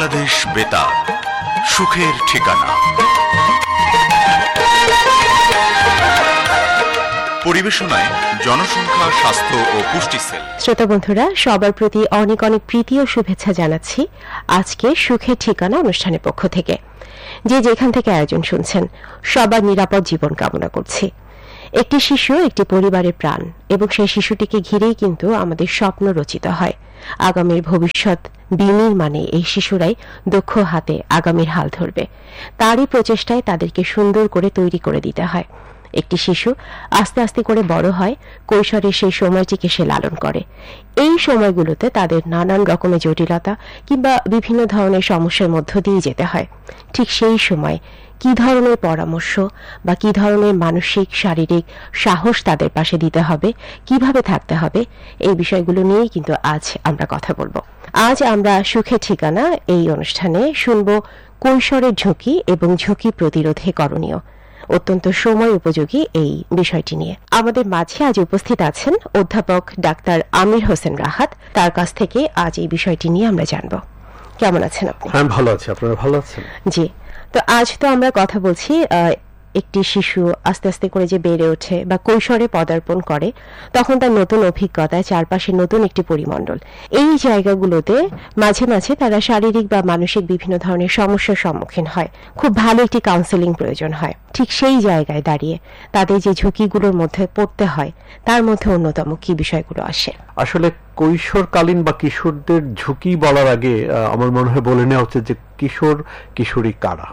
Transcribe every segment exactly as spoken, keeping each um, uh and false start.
বাংলাদেশ বেতার, সুখের ঠিকানা। পরিবেশনায় জনসংখ্যা, স্বাস্থ্য ও পুষ্টি সেল। শ্রোতা বন্ধুরা, সবার প্রতি অনেক অনেক প্রীতি ও শুভেচ্ছা জানাচ্ছি আজকে সুখের ঠিকানা অনুষ্ঠানের পক্ষ থেকে। যে যেখান থেকে আয়োজন শুনছেন, সবার নিরাপদ জীবন কামনা করছি। একটি শিশু একটি পরিবারের প্রাণ, এবং সেই শিশুটিকে ঘিরেই কিন্তু আমাদের স্বপ্ন রচিত হয়। আগামীর ভবিষ্যৎ বিনির্মাণে এই শিশুরাই দক্ষ হাতে আগামীর হাল ধরবে। তারই প্রচেষ্টায় তাদেরকে সুন্দর করে তৈরি করে দিতে হয়। একটি শিশু আস্তে আস্তে করে বড় হয়, কৈশোরের সেই সময়টিকে সে লালন করে। এই সময়গুলোতে তাদের নানান রকমের জটিলতা কিংবা বিভিন্ন ধরনের সমস্যার মধ্য দিয়ে যেতে হয়। ঠিক সেই সময় কি ধরনের পরামর্শ বা কি ধরনের মানসিক শারীরিক সাহস তাদের পাশে দিতে হবে, কিভাবে থাকতে হবে, এই বিষয়গুলো নিয়েই কিন্তু আজ আমরা কথা বলবো। আজ আমরা সুখের ঠিকানা এই অনুষ্ঠানে শুনব কৈশোরের ঝুঁকি এবং ঝুঁকি প্রতিরোধে করণীয়, অত্যন্ত সময় উপযোগী এই বিষয়টি নিয়ে। আমাদের মাঝে আজ উপস্থিত আছেন অধ্যাপক ডাক্তার আমির হোসেন রাহাত। তার কাছ থেকে আজ এই বিষয়টি নিয়ে আমরা জানব। কেমন আছেন আপনি? হ্যাঁ, ভালো আছি। আপনারা ভালো আছেন? জি। তো আজ তো আমরা কথা বলছি একটি শিশু আস্তে আস্তে করে যে বেড়ে ওঠে বা কৈশোরে পদার্পণ করে, তখন তার নতুন অভিজ্ঞতায় চারপাশে নতুন একটি পরিমণ্ডল। এই জায়গাগুলোতে মাঝে মাঝে তারা শারীরিক বা মানসিক বিভিন্ন ধরনের সমস্যার সম্মুখীন হয়। খুব ভালো একটি কাউন্সেলিং প্রয়োজন হয়। ঠিক সেই জায়গায় দাঁড়িয়ে তাদের যে ঝুঁকিগুলোর মধ্যে পড়তে হয়, তার মধ্যে অন্যতম কি বিষয়গুলো আসে? আসলে কৈশোরকালীন বা কিশোরদের ঝুঁকি বলার আগে আমার মনে হয় বলে নেওয়া উচিত যে কিশোর কিশোরী কারা।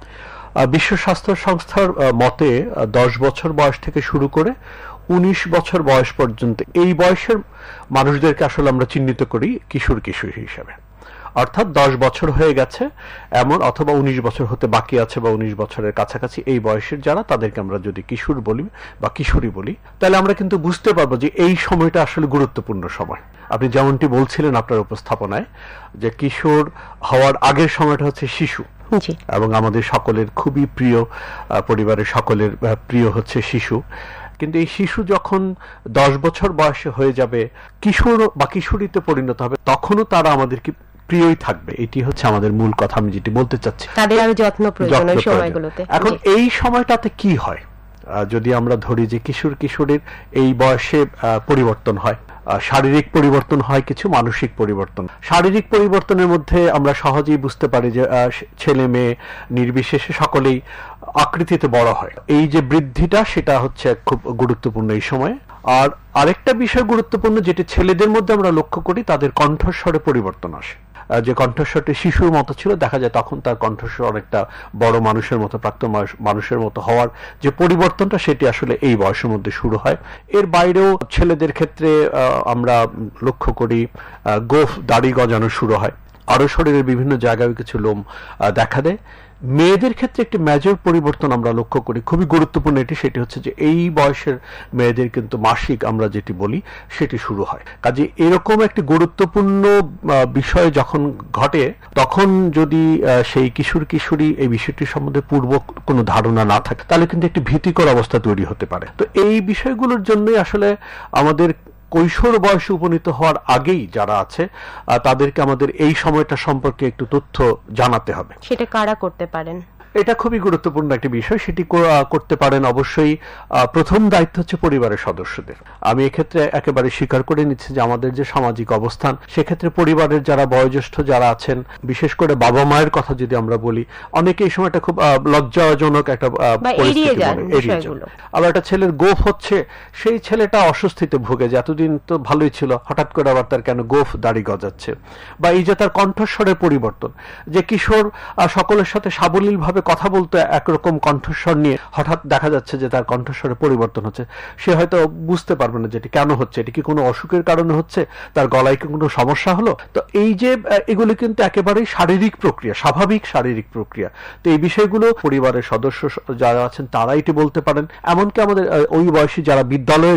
বিশ্ব স্বাস্থ্য সংস্থার মতে দশ বছর বয়স থেকে শুরু করে উনিশ বছর বয়স পর্যন্ত এই বয়সের মানুষদেরকে আসলে আমরা চিহ্নিত করি কিশোর কিশোরী হিসেবে। অর্থাৎ দশ বছর হয়ে গেছে এমন, অথবা উনিশ বছর হতে বাকি আছে বা উনিশ বছরের কাছাকাছি এই বয়সের যারা, তাদেরকে আমরা যদি কিশোর বলি বা কিশোরী বলি, তাহলে আমরা কিন্তু বুঝতে পারবো যে এই সময়টা আসলে গুরুত্বপূর্ণ সময়। আপনি যেমনটি বলছিলেন আপনার উপস্থাপনায়, যে কিশোর হওয়ার আগের সময়টা হচ্ছে শিশু, এবং আমাদের সকলের খুবই প্রিয়, পরিবারের সকলের প্রিয় হচ্ছে শিশু। কিন্তু এই শিশু যখন দশ বছর বয়সে হয়ে যাবে, কিশোর বা কিশোরীতে পরিণত হবে, তখনও তারা আমাদেরকে প্রিয়ই থাকবে। এটি হচ্ছে আমাদের মূল কথা, আমি যেটি বলতে চাচ্ছি। তাদের আরো যত্ন প্রয়োজন এই সময়গুলোতে। এখন এই সময়টাতে কি হয়, যদি আমরা ধরি যে কিশোর কিশোরীর এই বয়সে পরিবর্তন হয়, শারীরিক পরিবর্তন হয়, কিছু মানসিক পরিবর্তন। শারীরিক পরিবর্তনের মধ্যে আমরা সহজেই বুঝতে পারি যে ছেলে মেয়ে নির্বিশেষে সকলেই আকৃতিতে বড় হয়। এই যে বৃদ্ধিটা, সেটা হচ্ছে খুব গুরুত্বপূর্ণ এই সময়ে। আর আরেকটা বিষয় গুরুত্বপূর্ণ, যেটি ছেলেদের মধ্যে আমরা লক্ষ্য করি, তাদের কণ্ঠস্বরে পরিবর্তন আসে। যে কণ্ঠস্বরটি শিশুর মতো ছিল, দেখা যায় তখন তার কণ্ঠস্বর অনেকটা বড় মানুষের মতো, প্রাক্তন মানুষের মতো হওয়ার যে পরিবর্তনটা, সেটি আসলে এই বয়সের মধ্যে শুরু হয়। এর বাইরেও ছেলেদের ক্ষেত্রে আমরা লক্ষ্য করি গোঁফ দাড়ি গজানো শুরু হয়, আরো শরীরের বিভিন্ন জায়গায় কিছু লোম দেখা দেয়। মেয়েদের ক্ষেত্রে একটি মেজর পরিবর্তন আমরা লক্ষ্য করি, খুবই গুরুত্বপূর্ণ এটি, সেটি হচ্ছে যে এই বয়সের মেয়েদের কিন্তু মাসিক আমরা যেটি বলি সেটি শুরু হয়। কাজে এরকম একটি গুরুত্বপূর্ণ বিষয় যখন ঘটে, তখন যদি সেই কিশোর কিশোরী এই বিষয়টির সম্বন্ধে পূর্ব কোনো ধারণা না থাকে, তাহলে কিন্তু একটি ভীতিকর অবস্থা তৈরি হতে পারে। তো এই বিষয়গুলোর জন্যই আসলে আমাদের কৈশোর বয়সে উপনীত হওয়ার আগেই যারা আছে, তাদেরকে আমাদের এই সময়টা সম্পর্কে একটু তথ্য জানাতে হবে। সেটা কারা করতে পারেন? এটা খুবই গুরুত্বপূর্ণ একটি বিষয়। সেটি করতে পারেন অবশ্যই, প্রথম দায়িত্ব হচ্ছে পরিবারের সদস্যদের। আমি এক্ষেত্রে একেবারে স্বীকার করে নিচ্ছি যে আমাদের যে সামাজিক অবস্থান, সেক্ষেত্রে পরিবারের যারা বয়োজ্যেষ্ঠ যারা আছেন, বিশেষ করে বাবা মায়ের কথা যদি আমরা বলি, অনেকে এই সময়টা খুব লজ্জাজনক একটা পরিস্থিতি, আবার একটা ছেলের গোঁফ হচ্ছে, সেই ছেলেটা অস্বস্তিতে ভুগে যে এতদিন তো ভালোই ছিল, হঠাৎ করে আবার তার কেন গোঁফ দাড়ি গজাচ্ছে। বা এই যে তার কণ্ঠস্বরের পরিবর্তন, যে কিশোর সকলের সাথে সাবলীল ভাবে কথা বলতে একরকম কণ্ঠস্বর নিয়ে হঠাৎ দেখা যাচ্ছে যে তার কণ্ঠস্বরে পরিবর্তন হচ্ছে, সে হয়তো বুঝতে পারবে না যে এটি কেন হচ্ছে, এটি কি কোনো অসুখের কারণে হচ্ছে, তার গলায় কি কোনো সমস্যা হলো। তো এই যে এগুলি কিন্তু একেবারেই শারীরিক প্রক্রিয়া, স্বাভাবিক শারীরিক প্রক্রিয়া। তো এই বিষয়গুলো পরিবারের সদস্য যারা আছেন তারা এটি বলতে পারেন। এমনকি আমাদের ওই বয়সী যারা বিদ্যালয়ে যায়,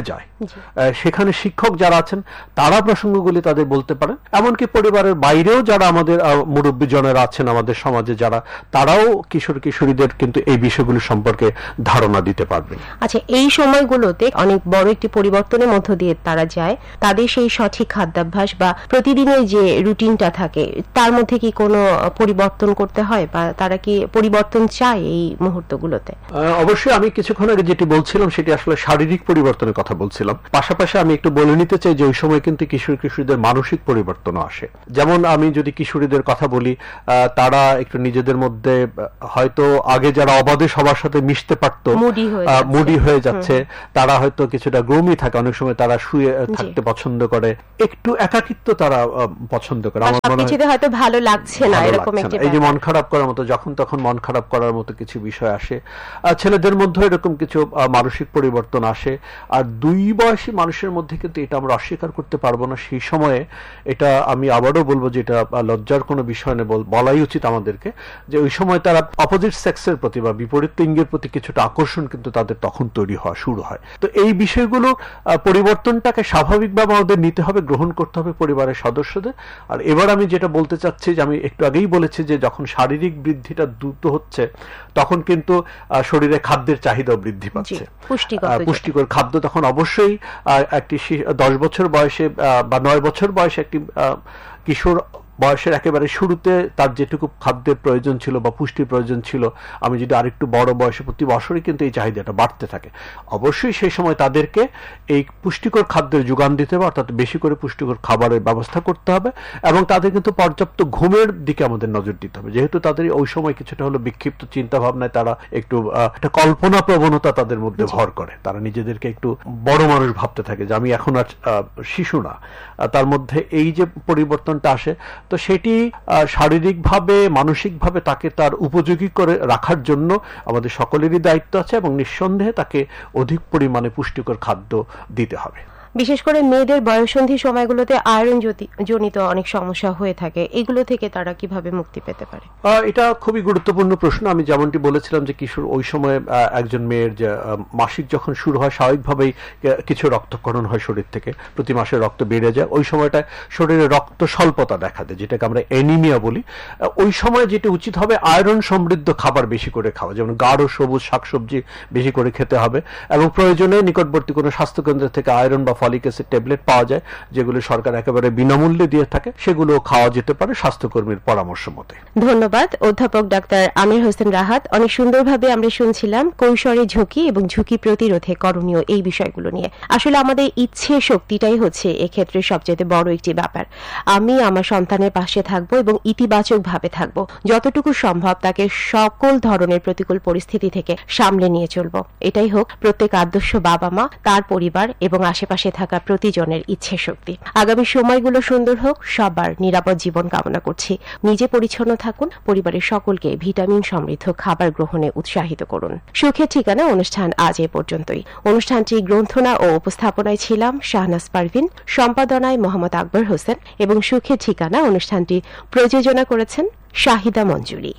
সেখানে শিক্ষক যারা আছেন তারা প্রসঙ্গগুলি তাদের বলতে পারেন, এমনকি পরিবারের বাইরেও যারা আমাদের মুরব্বী জনেরা আছেন আমাদের সমাজে যারা, তারাও কিশোর কিশোরীদের কিন্তু এই বিষয়গুলো সম্পর্কে ধারণা দিতে পারবেন। আচ্ছা, এই সময়গুলোতে অনেক বড় একটি পরিবর্তনের মধ্য দিয়ে তারা যায়, তাদের সেই সঠিক খাদ্যাভ্যাস বা প্রতিদিনের যে রুটিনটা থাকে তার মধ্যে কি কোনো পরিবর্তন করতে হয় বা তারা কি পরিবর্তন চায় এই মুহূর্তগুলোতে? অবশ্যই আমি কিছুক্ষণ আগে যেটি বলছিলাম সেটি আসলে শারীরিক পরিবর্তনের কথা বলছিলাম। পাশাপাশি আমি একটু বলে নিতে চাই যে ওই সময় কিন্তু কিশোর কিশোরীদের মানসিক পরিবর্তনও আসে। যেমন আমি যদি কিশোরীদের কথা বলি, তারা একটু নিজেদের মধ্যে হয়তো আগে যারা অবাধে সবার সাথে মিশতে পারতো মুডি হয়ে যাচ্ছে, তারা হয়তো কিছুটা গ্রোমি থাকে, অনেক সময় তারা শুয়ে থাকতে পছন্দ করে, একটু একাকিত্ব তারা পছন্দ করে। আমার মনে হয় হয়তো ভালো লাগছে না, এরকম একটা এই যে মন খারাপ করার মতো, যখন তখন মন খারাপ করার মতো কিছু বিষয় আসে। ছেলেদের মধ্যে এরকম কিছু মানসিক পরিবর্তন আসে। আর দুই বয়সী মানুষের মধ্যে কিন্তু এটা আমরা অস্বীকার করতে পারবো না। সেই সময়ে এটা আমি আবারও বলবো যে এটা লজ্জার কোনো বিষয় নেই, বলাই উচিত আমাদেরকে, যে ওই সময় তারা অপোজিট সেক্সের প্রতি বা বিপরীত লিঙ্গের প্রতি কিছুটা আকর্ষণ কিন্তু তাদের তখন তৈরি হওয়া শুরু হয়। তো এই বিষয়গুলো পরিবর্তনটাকে স্বাভাবিকভাবে আমাদের নিতে হবে, গ্রহণ করতে হবে পরিবারের সদস্যদের। আর এবার আমি যেটা বলতে চাচ্ছি, যে আমি একটু আগেই বলেছি যে যখন শারীরিক বৃদ্ধিটা দ্রুত হচ্ছে তখন কিন্তু শরীরে খাদ্যের চাহিদাও বৃদ্ধি পাচ্ছে, পুষ্টিকর খাদ্য তখন অবশ্যই একটি দশ বছর বয়সে বা নয় বছর বয়সে একটি কিশোর বয়সের একেবারে শুরুতে তার যেটুকু খাদ্যের প্রয়োজন ছিল বা পুষ্টির প্রয়োজন ছিল, আমি যদি আরেকটু বড় বয়সে প্রতি বছরই কিন্তু এই চাহিদাটা বাড়তে থাকে। অবশ্যই সেই সময় তাদেরকে এই পুষ্টিকর খাদ্যের যোগান দিতে হবে, অর্থাৎ বেশি করে পুষ্টিকর খাবারের ব্যবস্থা করতে হবে, এবং তাদের কিন্তু পর্যাপ্ত ঘুমের দিকে আমাদের নজর দিতে হবে। যেহেতু তাদের ওই সময় কিছুটা হলো বিক্ষিপ্ত চিন্তা ভাবনায় তারা একটু একটা কল্পনা প্রবণতা তাদের মধ্যে ভর করে, তারা নিজেদেরকে একটু বড় মানুষ ভাবতে থাকে যে আমি এখন আর শিশু না। তার মধ্যে এই যে পরিবর্তনটা আসে, তো সেটি শারীরিকভাবে মানসিকভাবে তাকে তার উপযোগী করে রাখার জন্য আমাদের সকলেরই দায়িত্ব আছে, এবং নিঃসন্দেহে তাকে অধিক পরিমাণে পুষ্টিকর খাদ্য দিতে হবে। বিশেষ করে মেয়েদের বয়ঃসন্ধি সময়গুলোতে আয়রন জনিত অনেক সমস্যা হয়ে থাকে, এগুলো থেকে তারা কিভাবে মুক্তি পেতে পারে? এটা খুবই গুরুত্বপূর্ণ প্রশ্ন। আমি যেমনটি বলেছিলাম যে কিশোর ওই সময় একজন মেয়ের যে মাসিক যখন শুরু হয়, স্বাভাবিকভাবেই কিছু রক্তক্ষরণ হয় শরীর থেকে, প্রতি মাসে রক্ত বেড়ে যায়, ওই সময়টা শরীরে রক্ত স্বল্পতা দেখা দেয়, যেটাকে আমরা অ্যানিমিয়া বলি। ওই সময় যেটা উচিত হবে আয়রন সমৃদ্ধ খাবার বেশি করে খাওয়া, যেমন গাঢ় সবুজ শাকসবজি বেশি করে খেতে হবে, এবং প্রয়োজনে নিকটবর্তী কোনো স্বাস্থ্যকেন্দ্র থেকে আয়রন বা ফলিক অ্যাসিড ট্যাবলেট পাওয়া যায়, যেগুলো সরকার একেবারে বিনামূল্যে দিয়ে থাকে, সেগুলো খাওয়া যেতে পারে স্বাস্থ্যকর্মীর পরামর্শ মতে। ধন্যবাদ অধ্যাপক ডাক্তার আমির হোসেন রাহাত। অনেক সুন্দরভাবে আমরা শুনছিলাম কৈশোরে ঝুঁকি এবং ঝুঁকি প্রতিরোধে করণীয় এই বিষয়গুলো নিয়ে। আসলে আমাদের ইচ্ছে শক্তিটাই হচ্ছে এক্ষেত্রে সবচেয়ে বড় একটি ব্যাপার। আমি আমার সন্তানের পাশে থাকবো এবং ইতিবাচক ভাবে থাকবো, যতটুকু সম্ভব তাকে সকল ধরনের প্রতিকূল পরিস্থিতি থেকে সামলে নিয়ে চলবো। এটাই হোক প্রত্যেক আদর্শ বাবা মা, তার পরিবার এবং আশেপাশে থাকা প্রতিজনের ইচ্ছে শক্তি। আগামী সময়গুলো সুন্দর হোক, সবার নিরাপদ জীবন কামনা করছি। নিজে পরিচ্ছন্ন থাকুন, পরিবারের সকলকে ভিটামিন সমৃদ্ধ খাবার গ্রহণে উৎসাহিত করুন। সুখের ঠিকানা অনুষ্ঠান আজ এ পর্যন্তই। অনুষ্ঠানটি গ্রন্থনা ও উপস্থাপনায় ছিলাম শাহনাজ পারভিন, সম্পাদনায় মোহাম্মদ আকবর হোসেন, এবং সুখের ঠিকানা অনুষ্ঠানটি প্রযোজনা করেছেন শাহিদা মঞ্জুরি।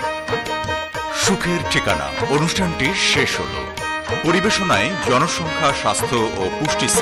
সুখের ঠিকানা অনুষ্ঠানটি শেষ হলো। পরিবেশনায় জনসংখ্যা, স্বাস্থ্য ও পুষ্টি